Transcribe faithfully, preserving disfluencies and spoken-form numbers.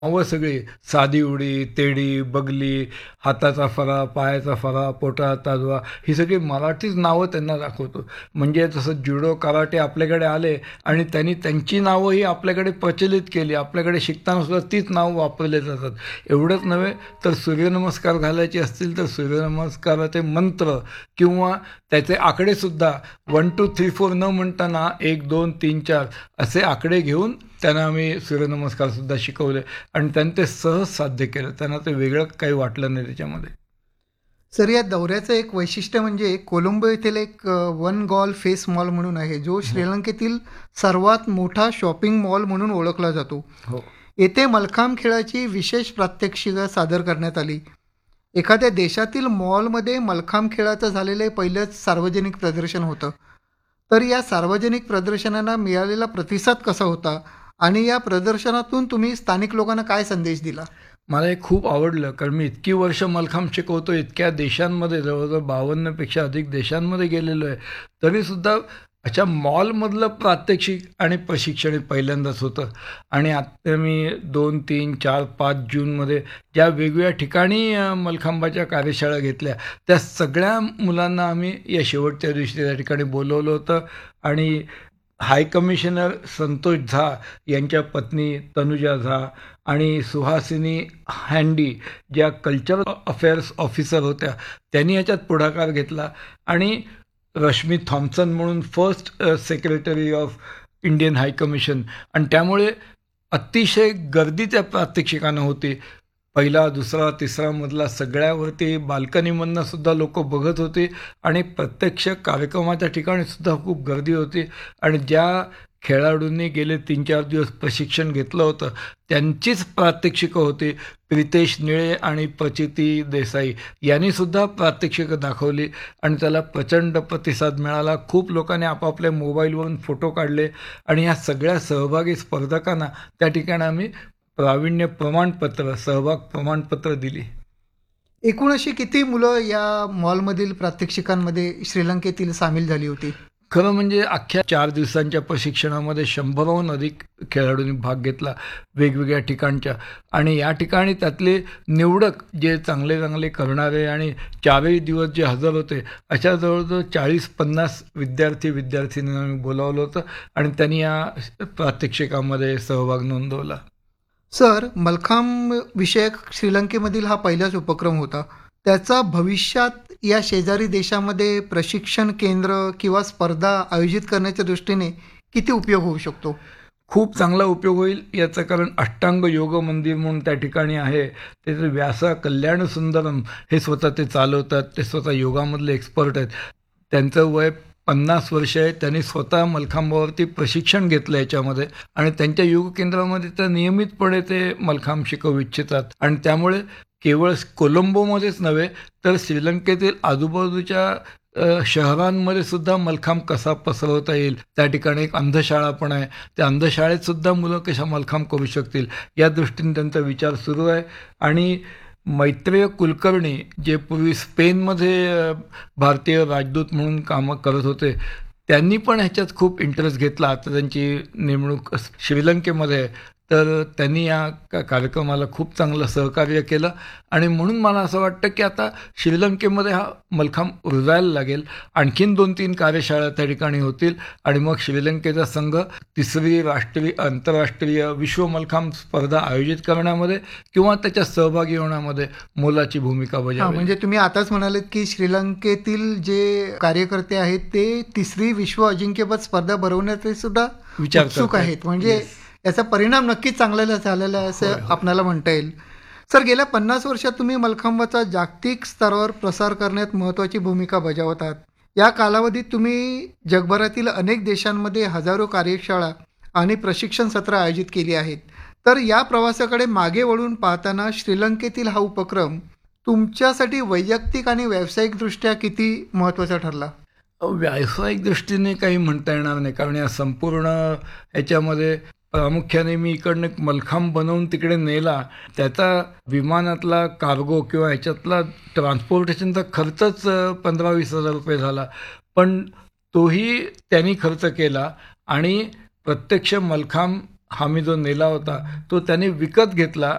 नावं सगळी साधी उडी, तेडी, बगली, हाताचा फरा, पायाचा फरा, पोटाचा ताजवा, ही सगळी मराठीच नावं त्यांना दाखवतो. म्हणजे जसं जुडो, कराटे आपल्याकडे आले आणि त्यांनी त्यांची नावंही आपल्याकडे प्रचलित केली. आपल्याकडे शिकताना सुद्धा तीच नावं वापरले जातात. एवढंच नव्हे तर सूर्यनमस्कार घालायचे असतील तर सूर्यनमस्काराचे मंत्र किंवा त्याचे आकडेसुद्धा वन टू थ्री फोर न म्हणताना एक दोन तीन चार असे आकडे घेऊन त्यांना आम्ही सूर्यनमस्कारसुद्धा शिकवले आणि त्यांनी ते सहज साध्य केलं. त्यांना ते वेगळं काही वाटलं नाही त्याच्यामध्ये. सर, या दौऱ्याचं एक वैशिष्ट्य म्हणजे कोलंबो येथील एक वन गॉल फेस मॉल म्हणून आहे, जो श्रीलंकेतील सर्वात मोठा शॉपिंग मॉल म्हणून ओळखला जातो. हो, येथे मल्लखांब खेळाची विशेष प्रात्यक्षिकं सादर करण्यात आली. एखाद्या देशातील मॉलमध्ये मल्लखांब खेळाचं झालेलं हे पहिलंच सार्वजनिक प्रदर्शन होतं. तर या सार्वजनिक प्रदर्शनांना मिळालेला प्रतिसाद कसा होता आणि या प्रदर्शनातून तुम्ही स्थानिक लोकांना काय संदेश दिला? मला हे खूप आवडलं, कारण मी इतकी वर्ष मल्लखांब शिकवतो, इतक्या देशांमध्ये जवळजवळ बावन्नपेक्षा अधिक देशांमध्ये गेलेलो आहे, तरीसुद्धा अशा मॉलमधलं प्रात्यक्षिक आणि प्रशिक्षण हे पहिल्यांदाच होतं. आणि आता मी दोन तीन चार पाच जूनमध्ये ज्या वेगवेगळ्या ठिकाणी अ, मल्लखांबाच्या कार्यशाळा घेतल्या, त्या सगळ्या मुलांना आम्ही या शेवटच्या दिवशी त्या ठिकाणी बोलवलं होतं. आणि हाय कमिशनर संतोष झा यांच्या पत्नी तनुजा झा आणि सुहासिनी हँडी ज्या कल्चरल अफेअर्स ऑफिसर होत्या, त्यांनी याच्यात पुढाकार घेतला. आणि रश्मी थॉम्सन म्हणून first secretary of Indian high commission, आणि त्यामुळे अतिशय गर्दी त्या प्रात्यक्षिकानं होती. पहिला दुसरा तिसरा मजला सगळ्यावरती बाल्कनीमधनं सुद्धा लोक बघत होते आणि प्रत्यक्ष कार्यक्रमाच्या ठिकाणी सुद्धा खूप गर्दी होती. आणि ज्या खेळाडूंनी गेले तीन चार दिवस प्रशिक्षण घेतलं होतं त्यांचीच प्रात्यक्षिकं होती. प्रितेश निळे आणि प्रचिती देसाई यांनी सुद्धा प्रात्यक्षिकं दाखवली आणि त्याला प्रचंड प्रतिसाद मिळाला. खूप लोकांनी आपापल्या मोबाईलवरून फोटो काढले आणि ह्या सगळ्या सहभागी स्पर्धकांना त्या ठिकाणी आम्ही प्रावीण्य प्रमाणपत्र, सहभाग प्रमाणपत्र दिली. एकूण अशी किती मुलं या मॉलमधील प्रात्यक्षिकांमध्ये श्रीलंकेतील सामील झाली होती? खरं म्हणजे अख्ख्या चार दिवसांच्या प्रशिक्षणामध्ये शंभराहून अधिक खेळाडूंनी भाग घेतला वेगवेगळ्या ठिकाणच्या. आणि या ठिकाणी त्यातले निवडक जे चांगले चांगले करणारे आणि चारही दिवस जे हजर होते, अशा जवळजवळ चाळीस पन्नास विद्यार्थी विद्यार्थिनींना आम्ही बोलावलं होतं आणि त्यांनी या प्रात्यक्षिकामध्ये सहभाग नोंदवला. सर, मल्लखांब विषयक श्रीलंकेमधील हा पहिलाच उपक्रम होता. त्याचा भविष्यात या शेजारी देशामध्ये प्रशिक्षण केंद्र किंवा स्पर्धा आयोजित करण्याच्या दृष्टीने किती उपयोग होऊ शकतो? खूप चांगला उपयोग होईल याचं कारण अष्टांग योग मंदिर म्हणून त्या ठिकाणी आहे. त्याचे व्यासा कल्याण सुंदरम हे स्वतः ते चालवतात. ते स्वतः योगामधले एक्सपर्ट आहेत. त्यांचं वय पन्नास वर्ष आहे. त्यांनी स्वतः मल्लखांबावरती प्रशिक्षण घेतलं याच्यामध्ये आणि त्यांच्या योग केंद्रामध्ये तर नियमितपणे ते मल्लखांब शिकवू इच्छितात. आणि त्यामुळे केवळ कोलंबोमध्येच नव्हे तर श्रीलंकेतील आजूबाजूच्या अ, शहरांमध्ये सुद्धा मल्लखांब कसा पसरवता येईल, त्या ठिकाणी एक अंधशाळा पण आहे. त्या अंधशाळेत सुद्धा मुलं कशा मल्लखांब करू शकतील या दृष्टीने त्यांचा विचार सुरू आहे. आणि मैत्रेय कुलकर्णी जे पूर्वी स्पेनमध्ये अ, भारतीय राजदूत म्हणून कामं करत होते, त्यांनी पण ह्याच्यात खूप इंटरेस्ट घेतला. आता त्यांची नेमणूक श्रीलंकेमध्ये आहे. तर त्यांनी या का कार्यक्रमाला खूप चांगलं सहकार्य केलं आणि म्हणून मला असं वाटतं की आता श्रीलंकेमध्ये हा मल्लखांब रुजायला लागेल. आणखीन दोन तीन कार्यशाळा त्या ठिकाणी होतील आणि मग श्रीलंकेचा संघ तिसरी राष्ट्रीय आंतरराष्ट्रीय विश्व मल्लखांब स्पर्धा आयोजित करण्यामध्ये किंवा त्याच्यात सहभागी होण्यामध्ये मोलाची भूमिका हा, बजावेल. म्हणजे तुम्ही आताच म्हणालेत की श्रीलंकेतील जे कार्यकर्ते आहेत ते तिसरी विश्व अजिंक्यपद स्पर्धा भरवण्याचे सुद्धा विचार उत्सुक करतायत. आहेत. म्हणजे Yes. याचा परिणाम नक्कीच चांगला झालेला आहे असं होय, होय. आपल्याला म्हणता येईल. सर, गेल्या पन्नास वर्षात तुम्ही मल्लखांबाचा जागतिक स्तरावर प्रसार करण्यात महत्त्वाची भूमिका बजावत आहात. या कालावधीत तुम्ही जगभरातील अनेक देशांमध्ये हजारो कार्यशाळा आणि प्रशिक्षण सत्र आयोजित केली आहेत. तर या प्रवासाकडे मागे वळून पाहताना श्रीलंकेतील हा उपक्रम तुमच्यासाठी वैयक्तिक आणि व्यावसायिकदृष्ट्या किती महत्त्वाचा ठरला? व्यावसायिक दृष्टीने काही म्हणता येणार नाही, कारण या संपूर्ण ह्याच्यामध्ये प्रामुख्याने मी इकडनं एक मल्लखांब बनवून तिकडे नेला. त्याचा विमानातला कार्गो किंवा ह्याच्यातला ट्रान्सपोर्टेशनचा खर्चच पंधरा वीस हजार रुपये झाला. पण तोही त्यांनी खर्च केला आणि प्रत्यक्ष मल्लखांब हा मी जो नेला होता तो त्याने विकत घेतला